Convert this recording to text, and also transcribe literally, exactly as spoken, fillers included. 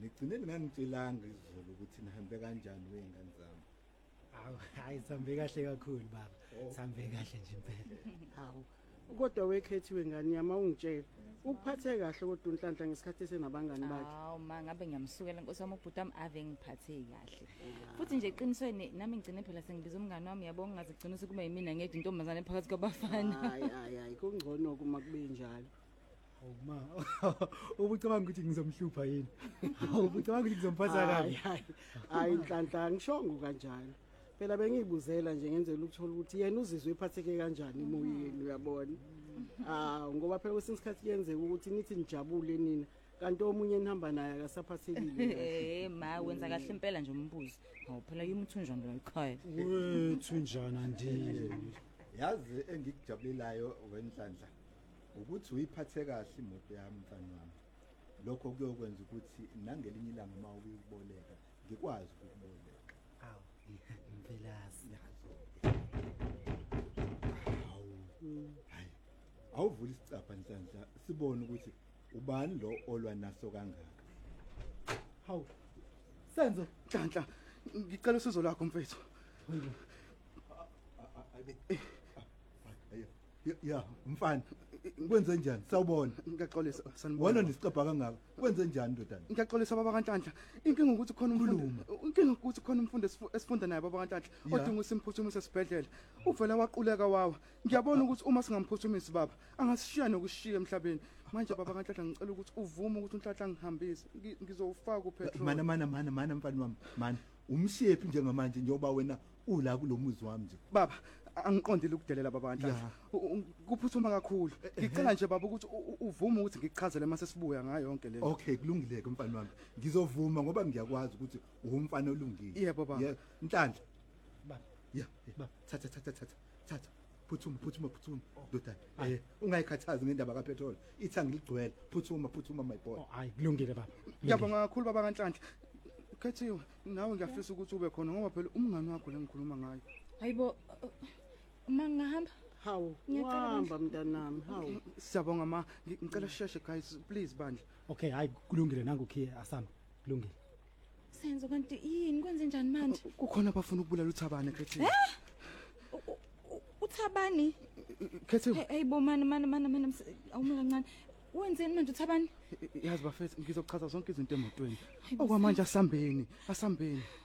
Nigcine ningangitshelanga izolo ukuthi nihambe kanjani wengane zami. Hawu, hayi sambe kahle kakhulu baba. Sambe kahle nje impela. Hawu. Kodwa wekhethiwe ngani yama ungitshela. Ukuphathe kahle kodwa uNhlanhla ngesikhathi senabangani bakhe. Hawu ma ngabe ngiyamsukela Nkosi wami ubhuti wami ave ngiphathe kahle. Futhi nje eqinisweni nami ngigcine phela sengibiza umngane wami yabo ngingaze kugcina sekube yimina ngedwa intombazane phakathi kwabafana. Hayi hayi hayi kungcono kuma kube njalo. Hawu ma. Ubucabanga ukuthi ngizomhlupha yini? Hawu ubucabanga ukuthi ngizomphatha kabi. Hayi hayi Nhlanhla ngishongo kanjalo. Phela bengiyibuzela nje ngenzela ukuthola ukuthi yena uzizwe ephatheke kanjani emoyeni uyabona. Ah ngoba phela kwesinye isikhathi kuyenzeka ukuthi nithi nijabule nina kanti omunye nihamba naye akasaphathekile. Eh ma wenza kahle impela nje umbuzo. Hawu phela yimthunjana la ekhaya. Wethu njana ndile. Yazi engikujabulelayo wenhlanhla ukuthi uyiphathe kahle imoto yami mfana wami. Lokho kuyokwenza ukuthi nangelinye ilanga uma uyiboleka ngikwazi ukuboleka. Hawu impelasi yazo. Hawu. Hayi. Awuvula isicapha nhlanhla sibone ukuthi ubani lo olwa naso kangaka. Hawu. Senzo Nhlanhla ngicela usizo lakho mfethu. Ya mfana kwenze njani sawubona Ngiyaxolisa sanibona wena nisicapha kangaka kwenze njani ndodana Ngiyaxolisa baba kaNhlanhla inkinga ukuthi khona umfundi inkinga ukuthi khona umfundi esifunda naye baba kaNhlanhla odinga usimphuthumise esibhedlela uvela waquleka wawa ngiyabona ukuthi uma singamphuthumisi baba angasishiya nokushiya emhlabeni manje baba kaNhlanhla ngicela ukuthi uvume ukuthi uNhlanhla ngihambise ngizowufaka upetrol mana mana mana mana mfana wami mana umshephi njengamanje njengoba wena ula kulomuzi wami nje baba angiqondile ukudelela baba kaNhlanhla kuphuthuma kakhulu ngicela nje baba ukuthi uvume ukuthi ngichazele mase sibuya ngayo yonke le okay kulungileke mfana wami ngizovuma ngoba ngiyakwazi ukuthi uwumfana olungile yebo baba yeah Nhlanhla baba yeah baba thatha thatha thatha thatha phuthuma phuthuma phuthuma ndodana eh ungayikhathazi ngendaba kapetrol ithangi ligcwele phuthuma phuthuma my boy hayi kulungile baba ngiyabonga kakhulu baba kaNhlanhla Kethiwe nawe ngiyafisa ukuthi ube khona ngoba phela umngane wakho lengikhuluma ngayo Hayibo mangahamba hawu uhamba mntanami hawu siyabonga ma ngicela sheshe guys please bandla okay hayi kulungile nangu khiye asama kulungile Senzo kanti yini kwenze njani manje kukhona abafuna ukubulala uThabane Kethiwe uThabani Kethiwe hayibo mana mana mana mana awuma kancane wenzeni manje uThabani yazi bafethu ngizochaza zonke izinto emotweni okwamanje asambeni asambeni